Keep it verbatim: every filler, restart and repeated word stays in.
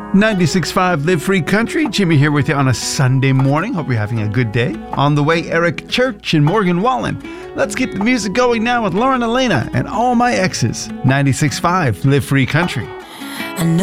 ninety-six point five Live Free Country. Jimmy here with you on a Sunday morning. Hope you're having a good day. On the way, Eric Church and Morgan Wallen. Let's keep the music going now with Lauren Elena and All My Exes. ninety-six point five Live Free Country.